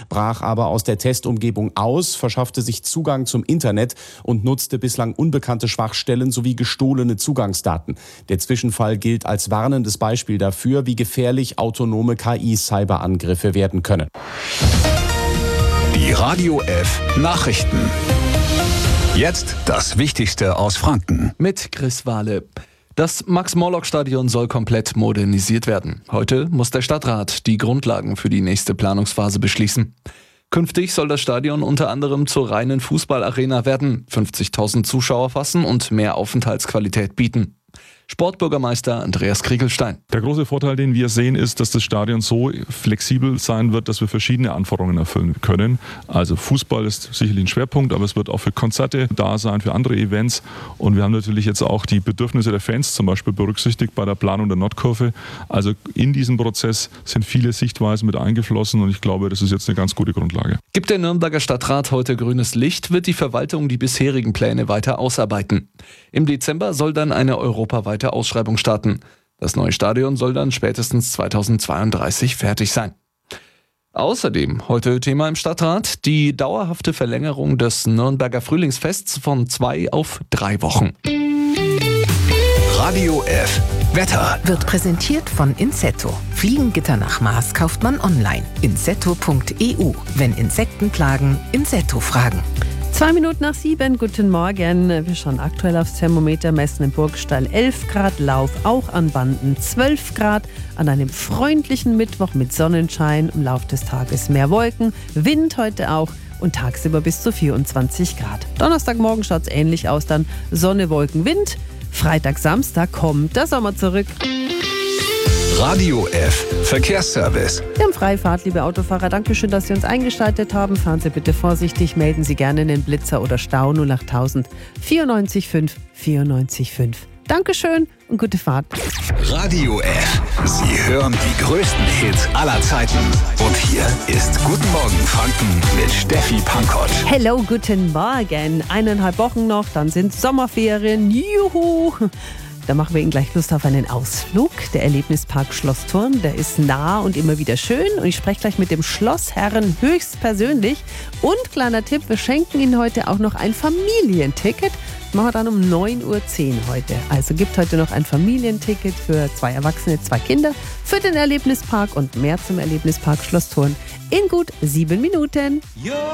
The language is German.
brach aber aus der Testumgebung aus, verschaffte sich Zugang zum Internet und nutzte bislang unbekannte Schwachstellen sowie gestohlene Zugangsdaten. Der Zwischenfall gilt als warnendes Beispiel dafür, wie gefährlich autonome KI-Cyberangriffe werden können. Die Radio F Nachrichten. Jetzt das Wichtigste aus Franken. Mit Chris Wahle. Das Max-Morlock-Stadion soll komplett modernisiert werden. Heute muss der Stadtrat die Grundlagen für die nächste Planungsphase beschließen. Künftig soll das Stadion unter anderem zur reinen Fußballarena werden, 50.000 Zuschauer fassen und mehr Aufenthaltsqualität bieten. Sportbürgermeister Andreas Kriegelstein. Der große Vorteil, den wir sehen, ist, dass das Stadion so flexibel sein wird, dass wir verschiedene Anforderungen erfüllen können. Also Fußball ist sicherlich ein Schwerpunkt, aber es wird auch für Konzerte da sein, für andere Events. Und wir haben natürlich jetzt auch die Bedürfnisse der Fans zum Beispiel berücksichtigt bei der Planung der Nordkurve. Also in diesem Prozess sind viele Sichtweisen mit eingeflossen und ich glaube, das ist jetzt eine ganz gute Grundlage. Gibt der Nürnberger Stadtrat heute grünes Licht, wird die Verwaltung die bisherigen Pläne weiter ausarbeiten. Im Dezember soll dann eine europaweite Ausschreibung starten. Das neue Stadion soll dann spätestens 2032 fertig sein. Außerdem heute Thema im Stadtrat: die dauerhafte Verlängerung des Nürnberger Frühlingsfests von 2 auf 3 Wochen. Radio F Wetter Wird präsentiert von Insetto. Fliegengitter nach Maß kauft man online. Insetto.eu. Wenn Insekten plagen, Insetto fragen. 2 Minuten nach 7, guten Morgen. Wir schauen aktuell aufs Thermometer, messen im Burgstall 11 Grad, Lauf auch an Banden 12 Grad. An einem freundlichen Mittwoch mit Sonnenschein, im Lauf des Tages mehr Wolken, Wind heute auch und tagsüber bis zu 24 Grad. Donnerstagmorgen schaut es ähnlich aus, dann Sonne, Wolken, Wind. Freitag, Samstag kommt der Sommer zurück. Radio F Verkehrsservice. Wir haben Freifahrt, liebe Autofahrer. Dankeschön, dass Sie uns eingeschaltet haben. Fahren Sie bitte vorsichtig, melden Sie gerne einen Blitzer oder Stau 08000 94 5 94 5. Dankeschön und gute Fahrt. Radio F. Sie hören die größten Hits aller Zeiten. Und hier ist Guten Morgen Franken mit Steffi Pankott. Hello, guten Morgen. 1,5 Wochen noch, dann sind Sommerferien. Juhu! Da machen wir Ihnen gleich Lust auf einen Ausflug. Der Erlebnispark Schlossturm, der ist nah und immer wieder schön. Und ich spreche gleich mit dem Schlossherren höchstpersönlich. Und kleiner Tipp, wir schenken Ihnen heute auch noch ein Familienticket. Das machen wir dann um 9:10 Uhr heute. Also gibt heute noch ein Familienticket für 2 Erwachsene, 2 Kinder für den Erlebnispark und mehr zum Erlebnispark Schlossturm in gut 7 Minuten.